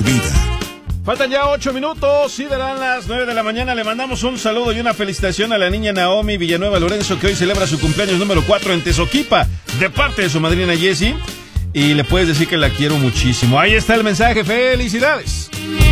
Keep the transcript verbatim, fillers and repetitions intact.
vida. Faltan ya ocho minutos y darán las nueve de la mañana. Le mandamos un saludo y una felicitación a la niña Naomi Villanueva Lorenzo, que hoy celebra su cumpleaños número cuatro en Tezoquipa, de parte de su madrina Jessie. Y le puedes decir que la quiero muchísimo. Ahí está el mensaje. ¡Felicidades!